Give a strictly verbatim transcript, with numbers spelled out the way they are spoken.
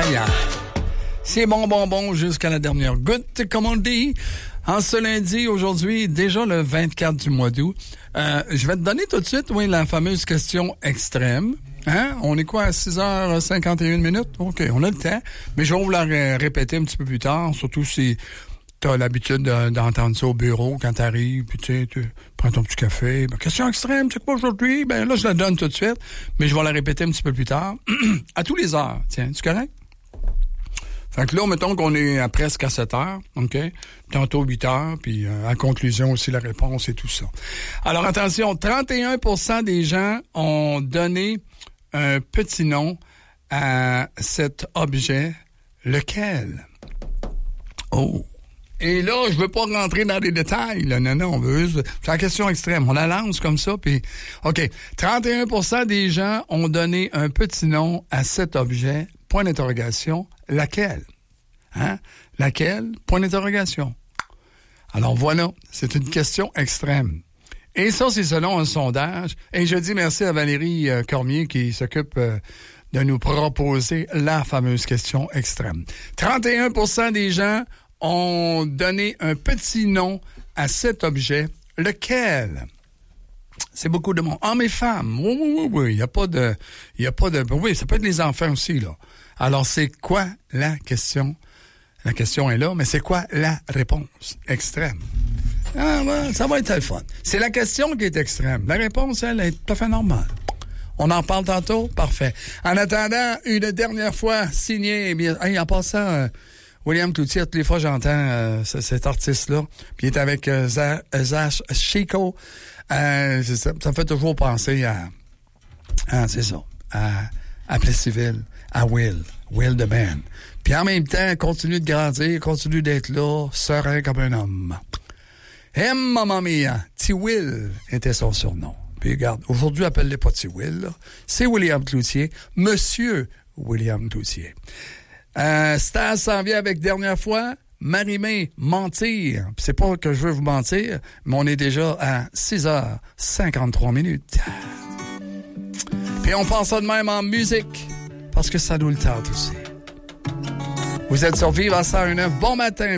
aïe. C'est bon, bon, bon jusqu'à la dernière goutte, comme on dit. En ce lundi, aujourd'hui, déjà le vingt-quatre du mois d'août, euh, je vais te donner tout de suite, oui, la fameuse question extrême. Hein? On est quoi, à six heures cinquante et une minutes? OK, on a le temps. Mais je vais vous la ré- répéter un petit peu plus tard, surtout si t'as l'habitude de, d'entendre ça au bureau quand t'arrives, puis tu sais, tu prends ton petit café. Ben, question extrême, c'est quoi aujourd'hui? Ben là, je la donne tout de suite, mais je vais la répéter un petit peu plus tard. À tous les heures. Tiens, c'est correct? Fait que là, mettons qu'on est à presque à sept heures, OK? Tantôt huit heures, puis euh, en conclusion aussi la réponse et tout ça. Alors attention, trente et un pour cent des gens ont donné un petit nom à cet objet. Lequel? Oh! Et là, je veux pas rentrer dans les détails, là. Non, non, on veut juste... C'est la question extrême. On la lance comme ça, puis... OK. trente et un pour cent des gens ont donné un petit nom à cet objet. Point d'interrogation. Laquelle? Hein? Laquelle? Point d'interrogation. Alors voilà, c'est une question extrême. Et ça, c'est selon un sondage. Et je dis merci à Valérie euh, Cormier qui s'occupe euh, de nous proposer la fameuse question extrême. trente et un pour cent des gens ont donné un petit nom à cet objet. Lequel? C'est beaucoup de monde. Hommes et femmes. Oui, oui, oui, oui. Il n'y a pas de... Il y a pas de... Oui, ça peut être les enfants aussi, là. Alors, c'est quoi la question? La question est là, mais c'est quoi la réponse extrême? Ah, ouais, ça va être le fun. C'est la question qui est extrême. La réponse, elle, est tout à fait normale. On en parle tantôt? Parfait. En attendant, une dernière fois, signé, bien, hey, en passant... Euh, William Cloutier, toutes les fois j'entends euh, c- cet artiste-là, puis il est avec euh, Zach, Zach Chico, euh, ça, ça me fait toujours penser à, à c'est ça, à, à Plessisville, à Will, Will the Band. Puis en même temps, continue de grandir, continue d'être là, serein comme un homme. Hey, mamma mia, T-Will était son surnom. Puis regarde, aujourd'hui, appelle-le pas T-Will, là. C'est William Cloutier, Monsieur William Cloutier. Euh, Stas s'en vient avec dernière fois. Marie-Mé, mentir. Puis c'est pas que je veux vous mentir, mais on est déjà à six heures cinquante-trois minutes. Puis on passe ça de même en musique, parce que ça nous le tente aussi. Vous êtes sur Vive à cent un neuf. Bon matin.